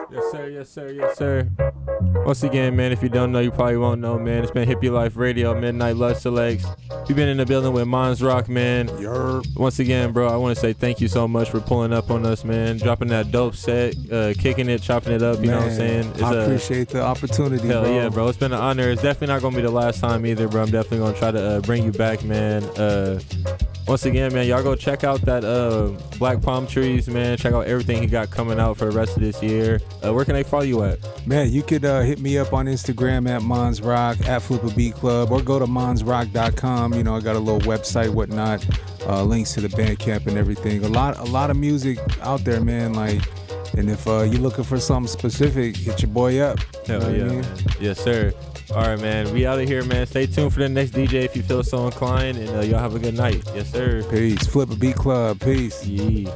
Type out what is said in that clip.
Yes, sir. Yes, sir. Yes, sir. Once again, man, if you don't know, you probably won't know, man. It's been Hippie Life Radio, Midnight Lust Selects. We've been in the building with Mons Rock, man. Once again, bro, I want to say thank you so much for pulling up on us, man. Dropping that dope set, kicking it, chopping it up, you know what I'm saying? I appreciate the opportunity, hell bro. Yeah, bro. It's been an honor. It's definitely not going to be the last time either, bro. I'm definitely going to try to bring you back, man. Once again, man, y'all go check out that Black Palm Trees, man. Check out everything he got coming out for the rest of this year. Where can they follow you at? Man, you could hit me up on Instagram at Mons Rock, at Flip a Beat Club, or go to monsrock.com. You know, I got a little website, whatnot, links to the Bandcamp and everything. A lot of music out there, man. Like, and if you're looking for something specific, hit your boy up. Hell yeah, man. Yes, sir. All right, man. We out of here, man. Stay tuned for the next DJ if you feel so inclined, and y'all have a good night. Yes, sir. Peace. Flip a Beat Club. Peace. Yeah.